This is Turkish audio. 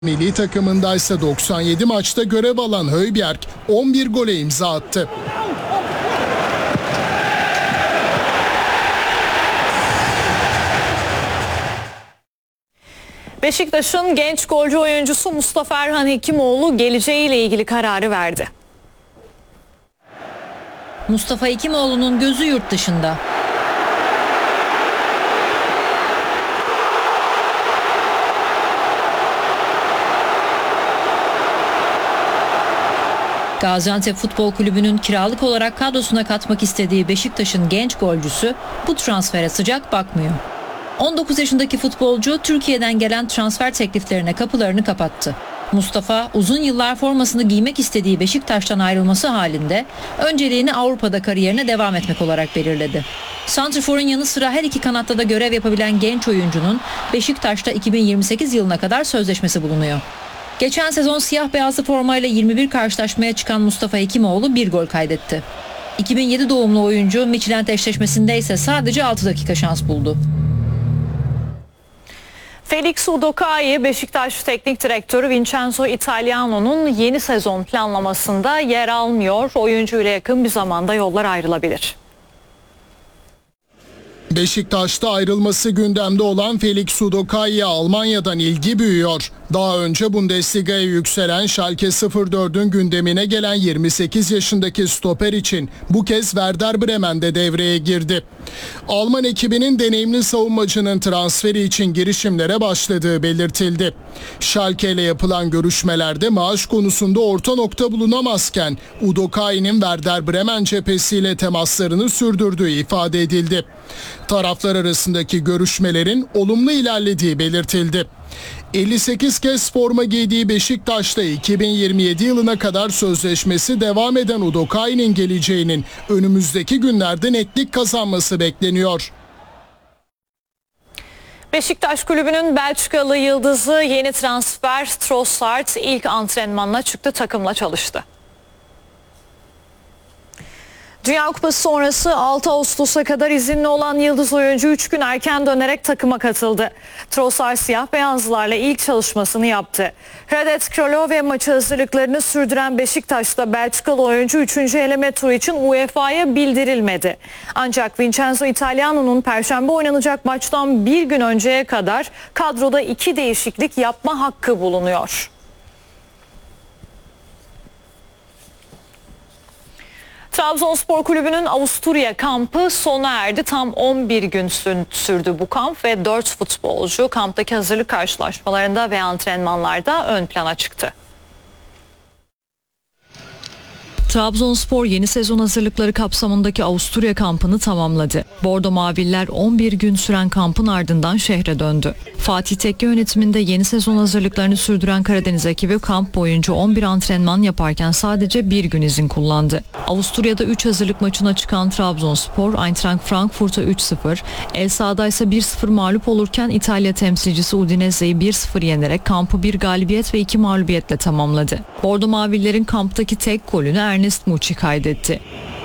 Milli takımında ise 97 maçta görev alan Højbjerg 11 gole imza attı. Beşiktaş'ın genç golcü oyuncusu Mustafa Erhan Hekimoğlu geleceğiyle ilgili kararı verdi. Mustafa Hekimoğlu'nun gözü yurt dışında. Gaziantep Futbol Kulübü'nün kiralık olarak kadrosuna katmak istediği Beşiktaş'ın genç golcüsü bu transfere sıcak bakmıyor. 19 yaşındaki futbolcu Türkiye'den gelen transfer tekliflerine kapılarını kapattı. Mustafa uzun yıllar formasını giymek istediği Beşiktaş'tan ayrılması halinde önceliğini Avrupa'da kariyerine devam etmek olarak belirledi. Santrfor'un yanı sıra her iki kanatta da görev yapabilen genç oyuncunun Beşiktaş'ta 2028 yılına kadar sözleşmesi bulunuyor. Geçen sezon siyah beyazlı formayla 21 karşılaşmaya çıkan Mustafa Hekimoğlu bir gol kaydetti. 2007 doğumlu oyuncu Midtjylland eşleşmesinde ise sadece 6 dakika şans buldu. Felix Udokai, Beşiktaş Teknik Direktörü Vincenzo Italiano'nun yeni sezon planlamasında yer almıyor. Oyuncu ile yakın bir zamanda yollar ayrılabilir. Beşiktaş'ta ayrılması gündemde olan Felix Udokai'ye Almanya'dan ilgi büyüyor. Daha önce Bundesliga'ya yükselen Schalke 04'ün gündemine gelen 28 yaşındaki stoper için bu kez Werder Bremen'de devreye girdi. Alman ekibinin deneyimli savunmacının transferi için girişimlere başladığı belirtildi. Schalke ile yapılan görüşmelerde maaş konusunda orta nokta bulunamazken Udokai'nin Werder Bremen cephesiyle temaslarını sürdürdüğü ifade edildi. Taraflar arasındaki görüşmelerin olumlu ilerlediği belirtildi. 58 kez forma giydiği Beşiktaş'ta 2027 yılına kadar sözleşmesi devam eden Udokai'nin geleceğinin önümüzdeki günlerde netlik kazanması bekleniyor. Beşiktaş Kulübü'nün Belçikalı yıldızı yeni transfer Trossard ilk antrenmanına çıktı, takımla çalıştı. Dünya Kupası sonrası 6 Ağustos'a kadar izinli olan yıldız oyuncu 3 gün erken dönerek takıma katıldı. Trossard siyah beyazlılarla ilk çalışmasını yaptı. Hradec Kralove maçı hazırlıklarını sürdüren Beşiktaş'ta Belçikalı oyuncu 3. eleme turu için UEFA'ya bildirilmedi. Ancak Vincenzo Italiano'nun Perşembe oynanacak maçtan bir gün önceye kadar kadroda 2 değişiklik yapma hakkı bulunuyor. Trabzonspor Kulübü'nün Avusturya kampı sona erdi. Tam 11 gün sürdü bu kamp ve 4 futbolcu kamptaki hazırlık karşılaşmalarında ve antrenmanlarda ön plana çıktı. Trabzonspor yeni sezon hazırlıkları kapsamındaki Avusturya kampını tamamladı. Bordo Maviller 11 gün süren kampın ardından şehre döndü. Fatih Tekke yönetiminde yeni sezon hazırlıklarını sürdüren Karadeniz ekibi kamp boyunca 11 antrenman yaparken sadece bir gün izin kullandı. Avusturya'da 3 hazırlık maçına çıkan Trabzonspor, Eintracht Frankfurt'a 3-0, El Sada'da ise 1-0 mağlup olurken İtalya temsilcisi Udinese'yi 1-0 yenerek kampı bir galibiyet ve 2 mağlubiyetle tamamladı. Bordo Mavillerin kamptaki tek golünü Ernest Muçi kaydetti.